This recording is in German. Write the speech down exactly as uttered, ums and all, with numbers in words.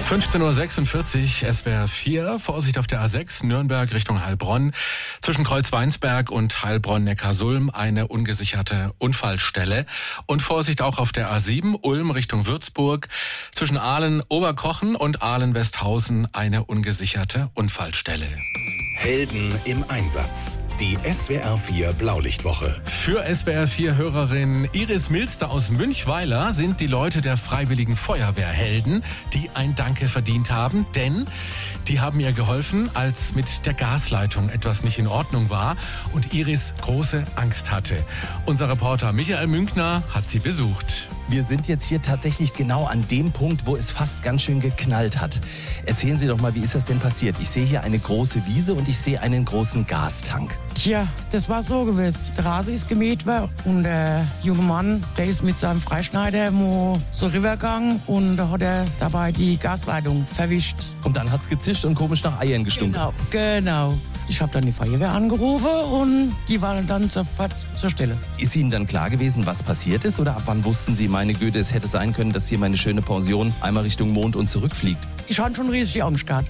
fünfzehn Uhr sechsundvierzig, S W R vier, Vorsicht auf der A sechs, Nürnberg Richtung Heilbronn. Zwischen Kreuzweinsberg und Heilbronn-Neckarsulm eine ungesicherte Unfallstelle. Und Vorsicht auch auf der A sieben, Ulm Richtung Würzburg. Zwischen Aalen-Oberkochen und Aalen-Westhausen eine ungesicherte Unfallstelle. Helden im Einsatz. Die S W R vier Blaulichtwoche. Für S W R vier Hörerin Iris Milster aus Münchweiler sind die Leute der Freiwilligen Feuerwehr Helden, die ein Danke verdient haben, denn die haben ihr geholfen, als mit der Gasleitung etwas nicht in Ordnung war und Iris große Angst hatte. Unser Reporter Michael Münkner hat sie besucht. Wir sind jetzt hier tatsächlich genau an dem Punkt, wo es fast ganz schön geknallt hat. Erzählen Sie doch mal, wie ist das denn passiert? Ich sehe hier eine große Wiese und ich sehe einen großen Gastank. Tja, das war so gewesen. Die Rasen ist gemäht worden und der junge Mann, der ist mit seinem Freischneider mo so rübergegangen und da hat er dabei die Gasleitung verwischt. Und dann hat's gezischt und komisch nach Eiern gestunken. Genau, genau. Ich habe dann die Feuerwehr angerufen und die waren dann sofort zur Stelle. Ist Ihnen dann klar gewesen, was passiert ist? Oder ab wann wussten Sie, meine Güte, es hätte sein können, dass hier meine schöne Pension einmal Richtung Mond und zurückfliegt? Ich hatte schon riesig Angst gehabt.